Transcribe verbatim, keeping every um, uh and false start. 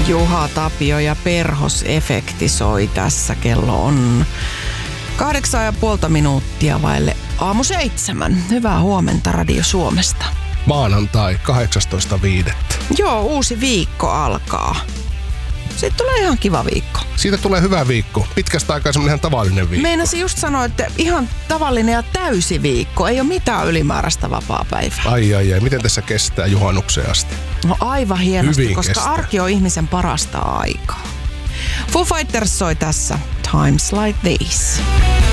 Juha Tapio ja Perhos-efekti soi tässä. Kello on kahdeksan ja puolta minuuttia vaille aamu seitsemän. Hyvää huomenta Radio Suomesta. Maanantai kahdeksastoista viidettä. Joo, uusi viikko alkaa. Siitä tulee ihan kiva viikko. Siitä tulee hyvä viikko. Pitkästä aikaa semmoinen ihan tavallinen viikko. Meinasin just sanoa, että ihan tavallinen ja täysi viikko. Ei ole mitään ylimääräistä vapaapäivää. Ai ai ai, miten tässä kestää juhannukseen asti? No aivan hienosti, Hyvin koska kestää. arki on ihmisen parasta aikaa. Foo Fighters soi tässä Times Like These.